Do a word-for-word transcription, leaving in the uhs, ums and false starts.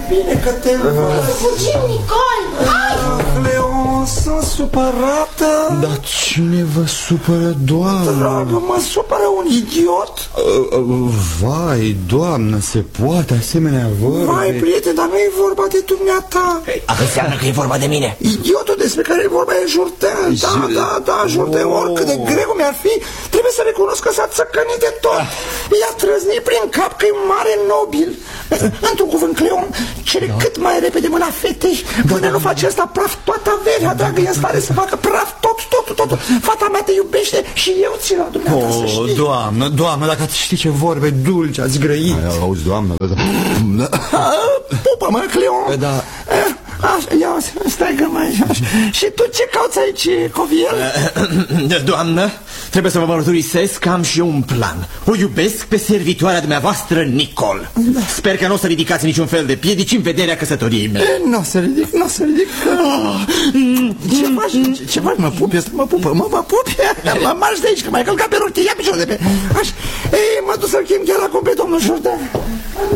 bine că te văd. Fugim, Nicol! Cleon, sunt supărată. Dar cine vă supără, doamnă? Dragă, mă supără un idiot. uh, uh, Vai, doamnă, se poate asemenea vorbe? Vai, prieten, dar nu e vorba de dumneata. Asta înseamnă că e vorba de mine. Idiotul despre care e vorba e Jourdain. Da, da, da, Jourdain, Oh. oricât de greu mi-ar fi, trebuie să recunosc că s-a țăcănit de tot. I-a trăznit prin cap că e un mare nobil. Într-un cuvânt, Cleon, cere cât mai repede mâna fetei. Până nu face asta praf toată averea, dragă, e în stare să facă praf tot, tot, tot. Fata mea te iubește și eu țin la dumneata, să Oh, știi. doamnă, doamnă, dacă ați ști ce vorbe dulci ați grăit. Auzi, doamnă. Pupă-mă, Cleon. Da. Așa, ia, stai că mai așa. Și tu ce cauți aici, Coviel? Doamnă, trebuie să vă mărturisesc că am și eu un plan. O iubesc pe servitoarea dumneavoastră, Nicol. Da. Sper că nu o să ridicați niciun fel de piedici în vederea căsătoriei mele. Nu o să ridic, nu o să ridic. Ce faci? Ce faci? Mă pupi? Mă pupă, mă, mă pupi? Mă marși de aici, că m-ai călcat pe rochie, ia piciorul de pe... Așa. Ei, mă duc să-l chem chiar acum pe domnul Jourdain.